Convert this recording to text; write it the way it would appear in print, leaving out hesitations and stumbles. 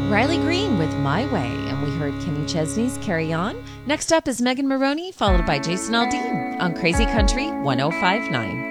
Riley Green with My Way, and we heard Kenny Chesney's Carry On. Next up is Megan Maroney, followed by Jason Aldean on Crazy Country 1059.